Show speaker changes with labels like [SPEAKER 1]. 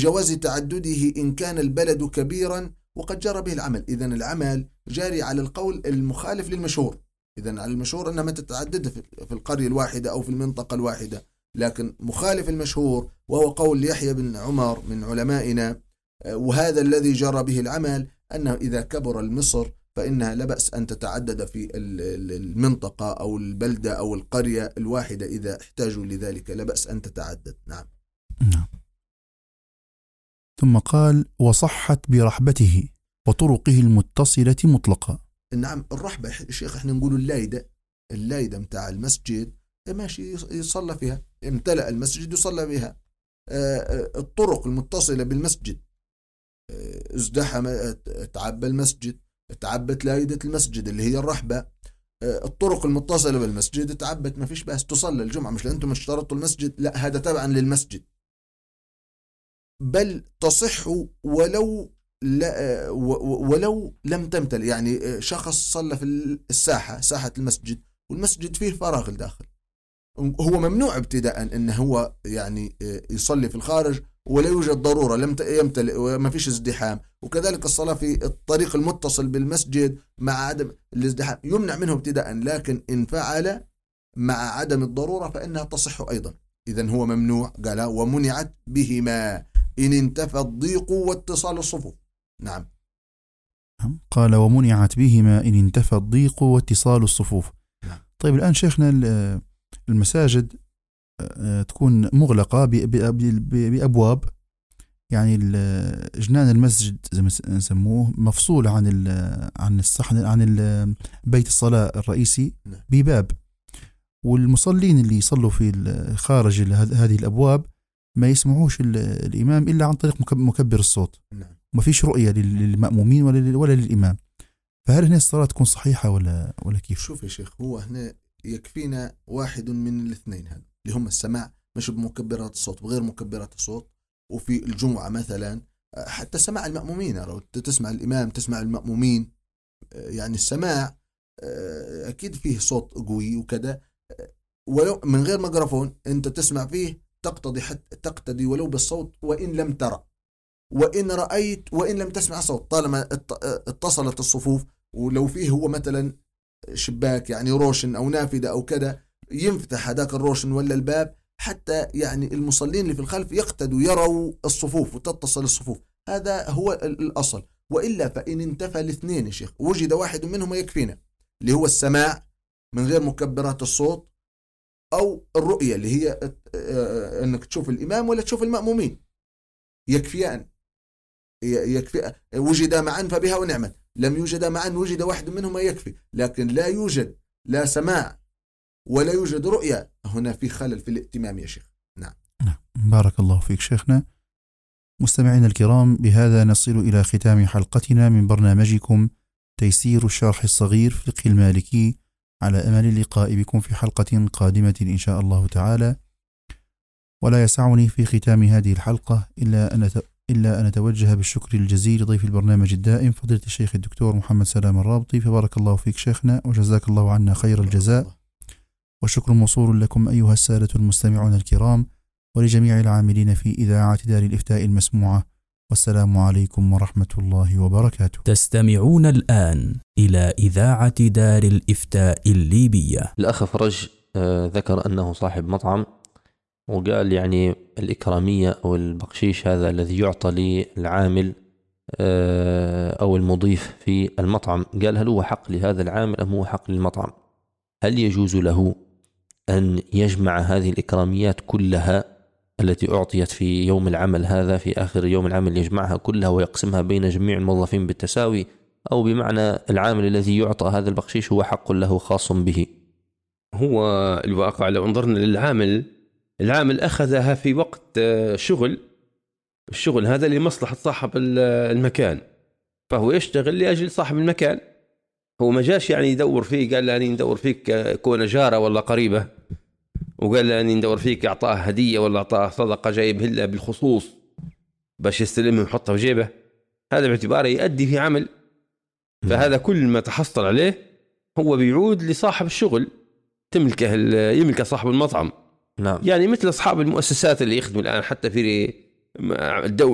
[SPEAKER 1] لجواز تعدده إن كان البلد كبيرا وقد جرى به العمل. إذن العمل جاري على القول المخالف للمشهور. إذن على المشهور أنها ما تتعدد في القرية الواحدة أو في المنطقة الواحدة، لكن مخالف المشهور وهو قول يحيى بن عمر من علمائنا، وهذا الذي جرى به العمل، أنه إذا كبر المصر فإنها لا بأس أن تتعدد في المنطقة أو البلدة أو القرية الواحدة إذا احتاجوا لذلك، لا بأس أن تتعدد. نعم.
[SPEAKER 2] ثم قال: وصحت برحبته وطرقه المتصلة مطلقة.
[SPEAKER 1] نعم، الرحبة الشيخ احنا نقول اللايدة متاع المسجد ماشي يصلى فيها، امتلأ المسجد يصلى بها. الطرق المتصلة بالمسجد ازدحم، تعبى المسجد، تعبت لايدة المسجد اللي هي الرحبة. الطرق المتصلة بالمسجد تعبت، ما فيش بس تصلى الجمعة، مش لأنتم اشترطوا المسجد، لا هذا تبعا للمسجد، بل تصح ولو لم تمتل. يعني شخص صلى في ساحة المسجد والمسجد فيه فراغ الداخل، هو ممنوع ابتداء أنه هو يعني يصلي في الخارج ولا يوجد ضرورة، لم يمتلئ وما فيش ازدحام. وكذلك الصلاة في الطريق المتصل بالمسجد مع عدم الازدحام يمنع منه ابتداء، لكن إن فعل مع عدم الضرورة فإنها تصح أيضا. إذن هو ممنوع، قال ومنعت بهما إن انتفى الضيق واتصال الصفوف. نعم.
[SPEAKER 2] قال ومنعت بهما إن انتفى الضيق واتصال الصفوف.
[SPEAKER 1] نعم.
[SPEAKER 2] طيب الآن شيخنا المساجد تكون مغلقة بأبواب، يعني جنان المسجد زي ما نسموه مفصول عن الصحن، عن بيت الصلاة الرئيسي بباب، والمصلين اللي يصلوا في خارج هذه الأبواب ما يسمعوش الإمام إلا عن طريق مكبر الصوت. ما فيش رؤية للمأمومين ولا للإمام. فهل هنا الصلاة تكون صحيحة ولا كيف؟
[SPEAKER 1] شوف يا شيخ، هو هنا يكفينا واحد من الاثنين هذا اللي هم السماع، مش بمكبرات الصوت بغير مكبرات الصوت. وفي الجمعة مثلا حتى سماع المأمومين، لو تسمع الإمام تسمع المأمومين، يعني السماع أكيد فيه صوت قوي وكذا، ولو من غير ميكروفون أنت تسمع فيه تقتدي ولو بالصوت، وإن لم ترى وإن رأيت وإن لم تسمع صوت، طالما اتصلت الصفوف. ولو فيه هو مثلا شباك يعني روشن أو نافذة أو كذا، ينفتح هذاك الروشن ولا الباب حتى يعني المصلين اللي في الخلف يقتدوا يروا الصفوف وتتصل الصفوف. هذا هو الأصل. وإلا فإن انتفى الاثنين يا شيخ وجد واحد منهم يكفينا، اللي هو السماع من غير مكبرات الصوت، أو الرؤية اللي هي أنك تشوف الإمام ولا تشوف المأمومين، يكفيان. وجد معا فبها ونعمت، لم يوجد معا وجد واحد منهما يكفي. لكن لا يوجد لا سماع ولا يوجد رؤية، هنا في خلل في الائتمام يا شيخ. نعم.
[SPEAKER 2] بارك الله فيك شيخنا. مستمعينا الكرام، بهذا نصل إلى ختام حلقتنا من برنامجكم تيسير الشرح الصغير في الفقه المالكي، على أمل اللقاء بكم في حلقة قادمة إن شاء الله تعالى. ولا يسعني في ختام هذه الحلقة إلا أن أتوجه بالشكر الجزيل لضيف البرنامج الدائم فضيلة الشيخ الدكتور محمد سلام الرابطي، فبارك الله فيك شيخنا وجزاك الله عنا خير الجزاء. وشكر موصول لكم أيها السادة المستمعون الكرام، ولجميع العاملين في إذاعة دار الإفتاء المسموعة. والسلام عليكم ورحمة الله وبركاته.
[SPEAKER 3] تستمعون الآن إلى إذاعة دار الإفتاء الليبية.
[SPEAKER 4] الأخ فرج ذكر أنه صاحب مطعم، وقال يعني الإكرامية أو البقشيش هذا الذي يعطى للعامل أو المضيف في المطعم، قال هل هو حق لهذا العامل أم هو حق للمطعم؟ هل يجوز له أن يجمع هذه الإكراميات كلها التي أعطيت في يوم العمل هذا، في آخر يوم العمل يجمعها كلها ويقسمها بين جميع الموظفين بالتساوي، أو بمعنى العامل الذي يعطى هذا البقشيش هو حق له خاص به؟
[SPEAKER 5] هو الواقع لو انظرنا العامل أخذها في وقت الشغل هذا لمصلحة صاحب المكان، فهو يشتغل لأجل صاحب المكان. هو ما جاش يعني يدور فيه، قال لي ندور فيك كون جارة ولا قريبة، وقال لي ندور فيك أعطاه هدية ولا أعطاه صدقة جايبه لها بالخصوص باش يستلمه ويحطها في جيبه. هذا باعتباره يؤدي في عمل، فهذا كل ما تحصل عليه هو بيعود لصاحب الشغل، يملكه صاحب المطعم.
[SPEAKER 4] نعم.
[SPEAKER 5] يعني مثل أصحاب المؤسسات اللي يخدموا الآن حتى في الدولة